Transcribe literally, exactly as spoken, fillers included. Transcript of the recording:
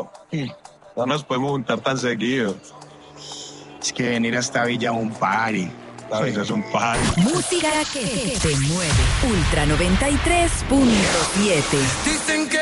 pero no nos podemos juntar tan seguido. Es que venir hasta Villa es un party. ¿Sabes? Es un party. Música que te mueve. Ultra noventa y tres punto siete. Dicen que